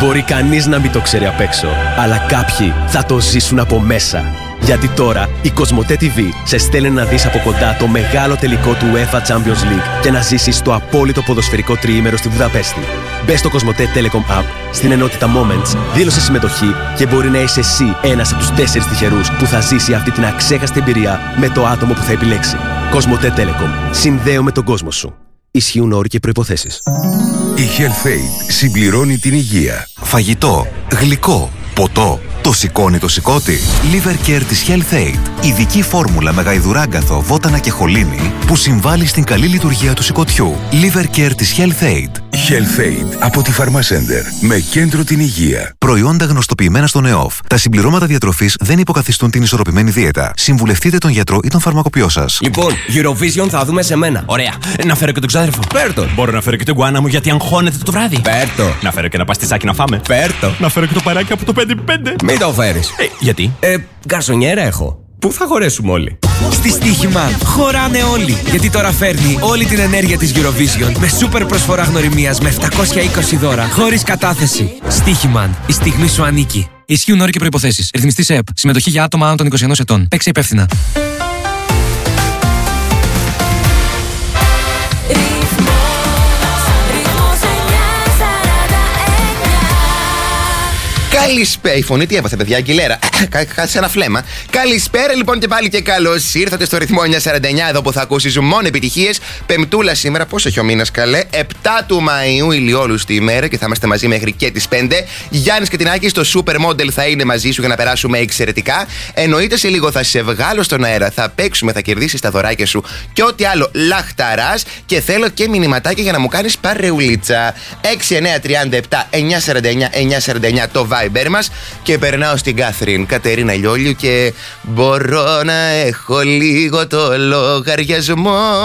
Μπορεί κανείς να μην το ξέρει απ' έξω, αλλά κάποιοι θα το ζήσουν από μέσα. Γιατί τώρα η Κοσμοτέ TV σε στέλνει να δεις από κοντά το μεγάλο τελικό του UEFA Champions League και να ζήσεις το απόλυτο ποδοσφαιρικό τριήμερο στη Βουδαπέστη. Μπες στο Κοσμοτέ Telecom App, στην ενότητα Moments, δήλωσε συμμετοχή και μπορεί να είσαι εσύ ένας από τους 4 τυχερούς που θα ζήσει αυτή την αξέχαστη εμπειρία με το άτομο που θα επιλέξει. Κοσμοτέ Telecom. Συνδέω τον κόσμο σου. Ισχύουν όροι και προϋποθέσεις. Η Health-Ade συμπληρώνει την υγεία. Φαγητό, γλυκό, ποτό. Το σηκώνει το σηκώτη. Liver Care της Health-Ade. Ειδική φόρμουλα με γαϊδουράγκαθο, βότανα και χολίνη που συμβάλλει στην καλή λειτουργία του σηκωτιού. Liver Care της Health-Ade. Health-Ade από τη Pharmacenter με κέντρο την υγεία. Προϊόντα γνωστοποιημένα στον ΕΟΦ. Τα συμπληρώματα διατροφής δεν υποκαθιστούν την ισορροπημένη δίαιτα. Συμβουλευτείτε τον γιατρό ή τον φαρμακοποιό σας. Λοιπόν, Eurovision θα δούμε σε μένα. Ωραία. Να φέρω και τον ξάδερφο. Πέρτο. Μπορώ να φέρω και τον γκουάνα μου γιατί αγχώνεται το βράδυ. Πέρτο. Να φέρω και ένα παστιτσάκι να φάμε. Πέρτο. Να φέρω και το παράκι από το 5-5. Μην το φέρεις. Γιατί? Γκαρσονιέρα έχω. Πού θα χωρέσουμε όλοι? Στη Στοίχημα χωράνε όλοι. Γιατί τώρα φέρνει όλη την ενέργεια της Eurovision με σούπερ προσφορά γνωριμίας με 720 δώρα χωρίς κατάθεση. Στοίχημα. Η στιγμή σου ανήκει. Ισχύουν όροι και προϋποθέσεις. Ρυθμιστής ΕΕΠ. Συμμετοχή για άτομα άνω των 21 ετών. Παίξε υπεύθυνα. Καλησπέρα. Η φωνή τι έβαθε, παιδιά, Αγγιλέρα. Κάτσε ένα φλέμα. Καλησπέρα λοιπόν και πάλι και καλώς ήρθατε στο ρυθμό 949, εδώ που θα ακούσεις μόνο επιτυχίες. Πεμπτούλα σήμερα, πόσο έχει ο μήνας, καλέ? 7 του Μαΐου, ηλιόλουστη ημέρα και θα είμαστε μαζί μέχρι και τις 5. Γιάννης και Τινάκη στο Supermodel θα είναι μαζί σου για να περάσουμε εξαιρετικά. Εννοείται σε λίγο θα σε βγάλω στον αέρα, θα παίξουμε, θα κερδίσεις τα δωράκια σου και ό,τι άλλο λαχταράς. Και θέλω και μηνυματάκια για να μου κάνεις παρεουλίτσα. 6937 949 949 το Viber μας. Και περνάω στην Κατερίνα Λιόλιου και μπορώ να έχω λίγο το λογαριασμό